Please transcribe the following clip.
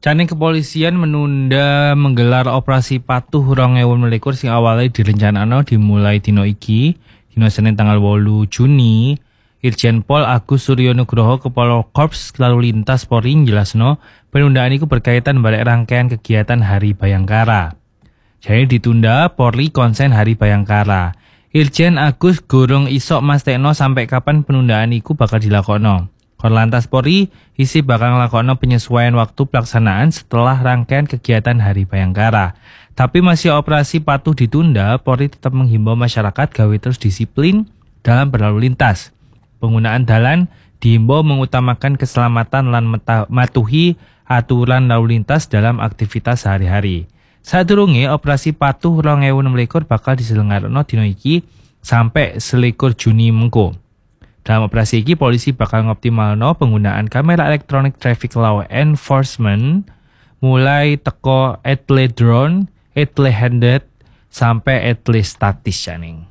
Caning kepolisian menunda menggelar operasi patuh 2021 sing awalnya direncanakno dimulai dino iki, dino Senin tanggal 8 Juni. Irjen Pol Agus Suryo Nugroho Kepala Korps Lalu Lintas Polri jelasno penundaan itu berkaitan balik rangkaian kegiatan Hari Bayangkara. Jadi ditunda Polri konsen Hari Bayangkara. Irjen Agus gorong isok mastekno sampai kapan penundaan iku bakal dilakono. Korlantas Polri isi bakal ngelakoni penyesuaian waktu pelaksanaan setelah rangkaian kegiatan Hari Bayangkara. Tapi masih operasi patuh ditunda, Polri tetap menghimbau masyarakat gawe terus disiplin dalam berlalu lintas. Penggunaan dalan dihimbau mengutamakan keselamatan lan matuhi aturan lalu lintas dalam aktivitas sehari-hari. Sadurunge operasi patuh 2021 bakal diselenggarakan dino iki sampai 21 Juni mengko. Dalam operasi ini, polisi bakal ngoptimalno penggunaan kamera elektronik traffic law enforcement mulai teko etle drone, etle handed, sampai etle statis janing.